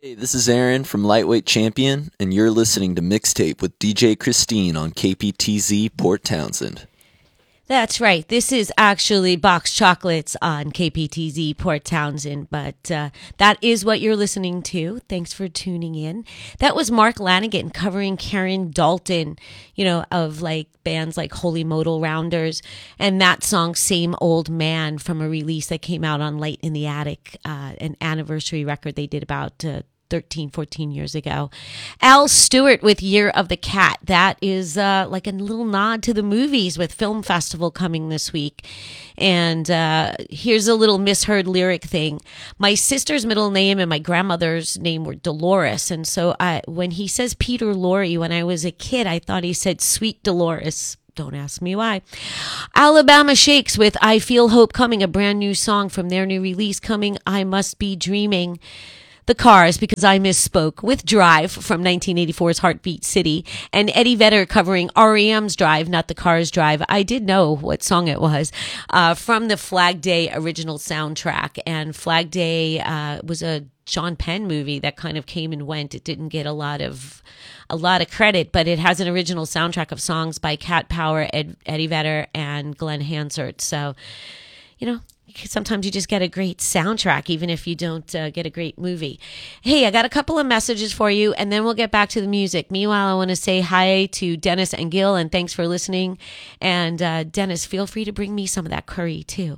Hey, this is Aaron from Lightweight Champion, and you're listening to Mixtape with DJ Christine on KPTZ Port Townsend. That's right. This is actually Box Chocolates on KPTZ Port Townsend, but that is what you're listening to. Thanks for tuning in. That was Mark Lanigan covering Karen Dalton, of like bands like Holy Modal Rounders, and that song Same Old Man from a release that came out on Light in the Attic, an anniversary record they did about 13, 14 years ago. Al Stewart with Year of the Cat. That is like a little nod to the movies with Film Festival coming this week. And here's a little misheard lyric thing. My sister's middle name and my grandmother's name were Dolores. And so when he says Peter Lorre, when I was a kid, I thought he said Sweet Dolores. Don't ask me why. Alabama Shakes with I Feel Hope Coming, a brand new song from their new release coming, I Must Be Dreaming. The Cars, because I misspoke, with Drive from 1984's Heartbeat City, and Eddie Vedder covering R.E.M's Drive, not the Cars Drive. I did know what song it was, from the Flag Day original soundtrack. And Flag Day was a Sean Penn movie that kind of came and went. It didn't get a lot of credit, but it has an original soundtrack of songs by Cat Power, Eddie Vedder, and Glenn Hansard. So, sometimes you just get a great soundtrack, even if you don't get a great movie. Hey, I got a couple of messages for you, and then we'll get back to the music. Meanwhile, I want to say hi to Dennis and Gil, and thanks for listening. And Dennis, feel free to bring me some of that curry, too.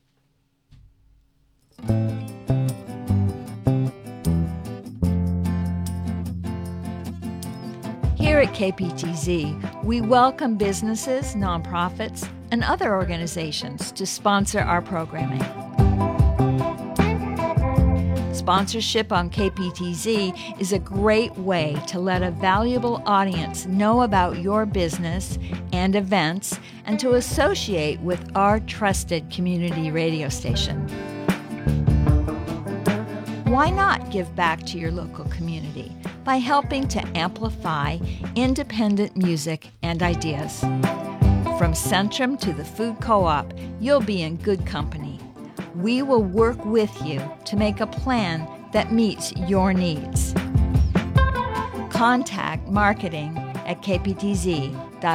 Here at KPTZ, we welcome businesses, nonprofits, and other organizations to sponsor our programming. Sponsorship on KPTZ is a great way to let a valuable audience know about your business and events and to associate with our trusted community radio station. Why not give back to your local community by helping to amplify independent music and ideas? From Centrum to the Food Co-op, you'll be in good company. We will work with you to make a plan that meets your needs. Contact marketing at kptz.org.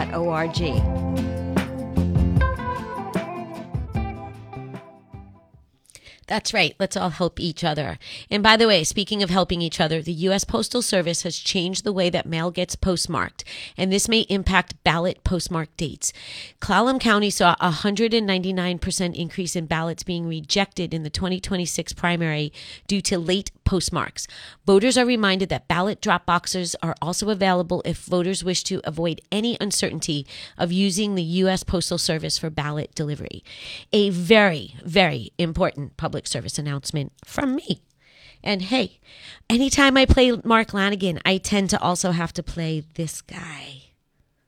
That's right. Let's all help each other. And by the way, speaking of helping each other, the U.S. Postal Service has changed the way that mail gets postmarked, and this may impact ballot postmark dates. Clallam County saw a 199% increase in ballots being rejected in the 2026 primary due to late postmarks. Voters are reminded that ballot drop boxes are also available if voters wish to avoid any uncertainty of using the U.S. Postal Service for ballot delivery. A very, very important public service announcement from me. And hey, anytime I play Mark Lanigan, I tend to also have to play this guy.